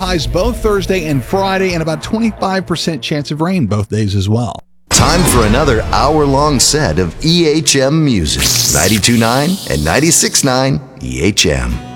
highs both Thursday and Friday, and about 25% chance of rain both days as well. Time for another hour-long set of EHM music. 92.9 and 96.9 EHM.